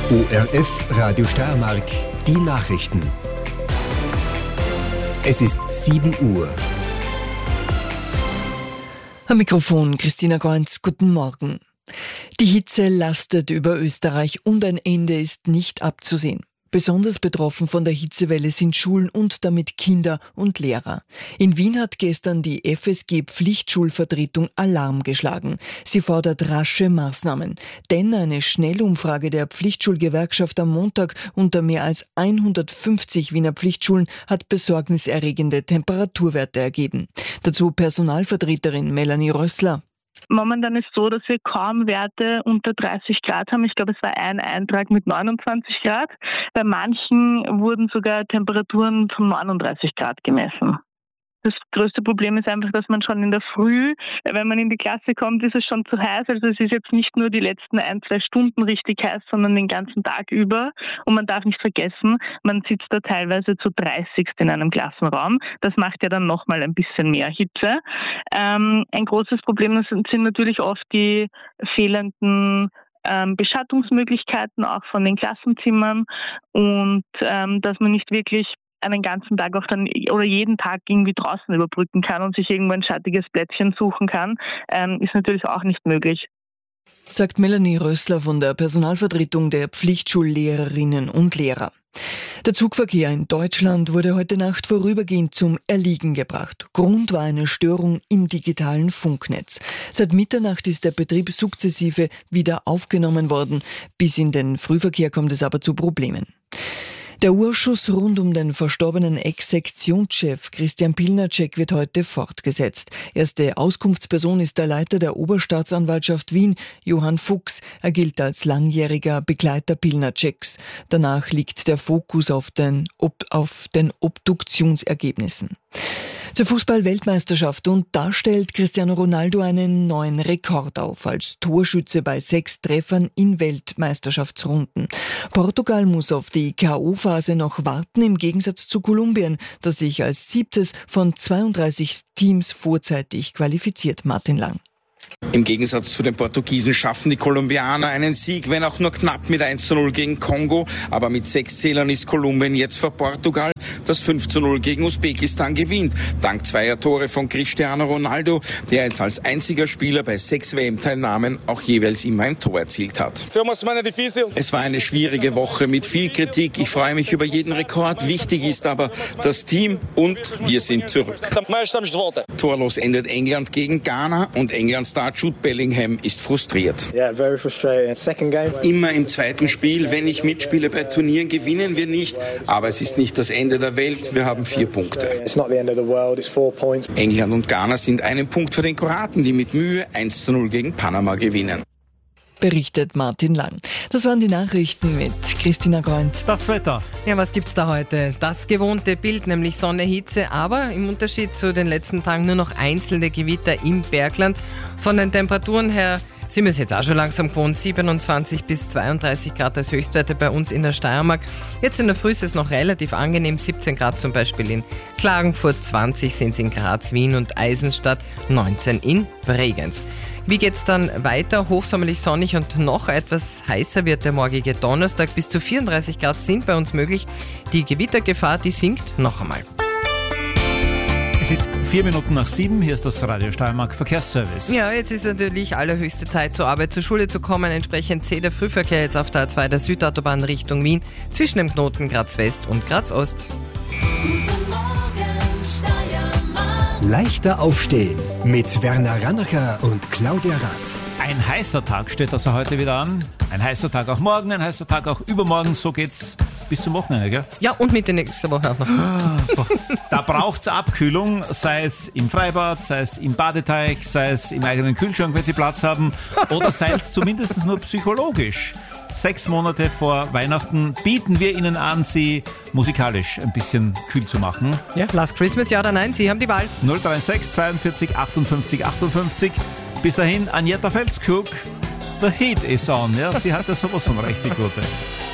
ORF Radio Steiermark, die Nachrichten. Es ist 7 Uhr. Am Mikrofon Christina Goenz, guten Morgen. Die Hitze lastet über Österreich und ein Ende ist nicht abzusehen. Besonders betroffen von der Hitzewelle sind Schulen und damit Kinder und Lehrer. In Wien hat gestern die FSG Pflichtschulvertretung Alarm geschlagen. Sie fordert rasche Maßnahmen. Denn eine Schnellumfrage der Pflichtschulgewerkschaft am Montag unter mehr als 150 Wiener Pflichtschulen hat besorgniserregende Temperaturwerte ergeben. Dazu Personalvertreterin Melanie Rössler. Momentan ist es so, dass wir kaum Werte unter 30 Grad haben. Ich glaube, es war ein Eintrag mit 29 Grad. Bei manchen wurden sogar Temperaturen von 39 Grad gemessen. Das größte Problem ist einfach, dass man schon in der Früh, wenn man in die Klasse kommt, ist es schon zu heiß. Also es ist jetzt nicht nur die letzten 1-2 Stunden richtig heiß, sondern den ganzen Tag über. Und man darf nicht vergessen, man sitzt da teilweise zu 30 in einem Klassenraum. Das macht ja dann nochmal ein bisschen mehr Hitze. Ein großes Problem sind natürlich oft die fehlenden Beschattungsmöglichkeiten auch von den Klassenzimmern und dass man nicht wirklich einen ganzen Tag auch dann oder jeden Tag irgendwie draußen überbrücken kann und sich irgendwo ein schattiges Plätzchen suchen kann, ist natürlich auch nicht möglich. Sagt Melanie Rössler von der Personalvertretung der Pflichtschullehrerinnen und Lehrer. Der Zugverkehr in Deutschland wurde heute Nacht vorübergehend zum Erliegen gebracht. Grund war eine Störung im digitalen Funknetz. Seit Mitternacht ist der Betrieb sukzessive wieder aufgenommen worden. Bis in den Frühverkehr kommt es aber zu Problemen. Der Ausschuss rund um den verstorbenen Ex-Sektionschef Christian Pilnacek wird heute fortgesetzt. Erste Auskunftsperson ist der Leiter der Oberstaatsanwaltschaft Wien, Johann Fuchs. Er gilt als langjähriger Begleiter Pilnaceks. Danach liegt der Fokus auf den Obduktionsergebnissen. Zur Fußball-Weltmeisterschaft und da stellt Cristiano Ronaldo einen neuen Rekord auf als Torschütze bei 6 Treffern in Weltmeisterschaftsrunden. Portugal muss auf die K.O.-Phase noch warten, im Gegensatz zu Kolumbien, das sich als 7. von 32 Teams vorzeitig qualifiziert. Martin Lang. Im Gegensatz zu den Portugiesen schaffen die Kolumbianer einen Sieg, wenn auch nur knapp mit 1:0 gegen Kongo. Aber mit 6 Zählern ist Kolumbien jetzt vor Portugal, das 5:0 gegen Usbekistan gewinnt. Dank 2 Tore von Cristiano Ronaldo, der jetzt als einziger Spieler bei 6 WM-Teilnahmen auch jeweils immer ein Tor erzielt hat. Es war eine schwierige Woche mit viel Kritik. Ich freue mich über jeden Rekord. Wichtig ist aber das Team und wir sind zurück. Torlos endet England gegen Ghana und Englands Star Jude Bellingham ist frustriert. Immer im zweiten Spiel, wenn ich mitspiele bei Turnieren, gewinnen wir nicht. Aber es ist nicht das Ende der Welt. Wir haben 4 Punkte. England und Ghana sind einen Punkt vor den Kroaten, die mit Mühe 1:0 gegen Panama gewinnen. Berichtet Martin Lang. Das waren die Nachrichten mit Christina Goenz. Das Wetter. Ja, was gibt's da heute? Das gewohnte Bild, nämlich Sonne, Hitze, aber im Unterschied zu den letzten Tagen nur noch einzelne Gewitter im Bergland. Von den Temperaturen her sind wir es jetzt auch schon langsam gewohnt. 27 bis 32 Grad als Höchstwerte bei uns in der Steiermark. Jetzt in der Früh ist es noch relativ angenehm. 17 Grad zum Beispiel in Klagenfurt, 20 sind es in Graz, Wien und Eisenstadt, 19 in Bregenz. Wie geht's dann weiter? Hochsommerlich sonnig und noch etwas heißer wird der morgige Donnerstag. Bis zu 34 Grad sind bei uns möglich. Die Gewittergefahr, die sinkt noch einmal. Es ist 4 Minuten nach 7, hier ist das Radio Steiermark Verkehrsservice. Ja, jetzt ist natürlich allerhöchste Zeit, zur Arbeit, zur Schule zu kommen. Entsprechend zählt der Frühverkehr jetzt auf der A2 der Südautobahn Richtung Wien zwischen dem Knoten Graz West und Graz Ost. Guten Morgen, Steiermark. Leichter aufstehen mit Werner Rannacher und Claudia Rath. Ein heißer Tag steht also heute wieder an. Ein heißer Tag auch morgen, ein heißer Tag auch übermorgen. So geht's bis zum Wochenende, gell? Ja, und Mitte nächste Woche auch noch. Da braucht's Abkühlung, sei es im Freibad, sei es im Badeteich, sei es im eigenen Kühlschrank, wenn Sie Platz haben, oder sei es zumindest nur psychologisch. 6 Monate vor Weihnachten bieten wir Ihnen an, Sie musikalisch ein bisschen kühl zu machen. Ja, Last Christmas, ja oder nein, Sie haben die Wahl. 036 42 58 58. Bis dahin, Agneta Felskuk, The Heat is on. Ja, sie hat ja sowas von richtig gute.